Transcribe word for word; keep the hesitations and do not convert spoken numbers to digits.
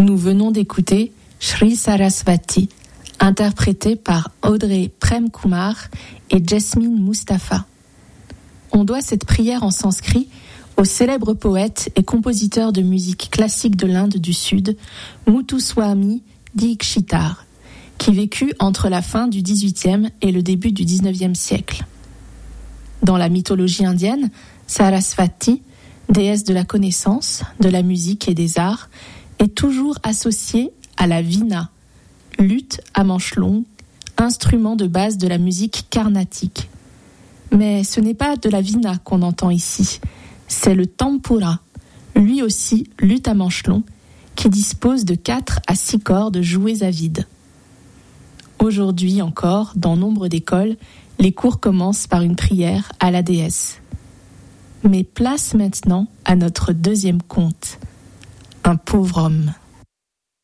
Nous venons d'écouter Sri Sarasvati, interprété par Audrey Prem-Kumar et Jasmine Mustapha. On doit cette prière en sanskrit au célèbre poète et compositeur de musique classique de l'Inde du Sud, Muthuswami Dikshitar, qui vécut entre la fin du dix-huitième et le début du dix-neuvième siècle. Dans la mythologie indienne, Sarasvati, déesse de la connaissance, de la musique et des arts, est toujours associée à la vina, luth à manches longues, instrument de base de la musique carnatique. Mais ce n'est pas de la vina qu'on entend ici, c'est le tampura, lui aussi luth à manches longues, qui dispose de quatre à six cordes jouées à vide. Aujourd'hui encore, dans nombre d'écoles, les cours commencent par une prière à la déesse. Mais place maintenant à notre deuxième conte, un pauvre homme.